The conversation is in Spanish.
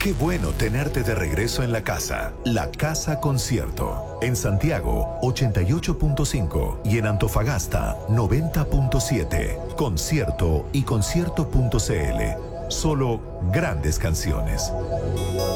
Qué bueno tenerte de regreso en la casa. La Casa Concierto. En Santiago, 88.5 y en Antofagasta, 90.7. Concierto y concierto.cl. Solo grandes canciones.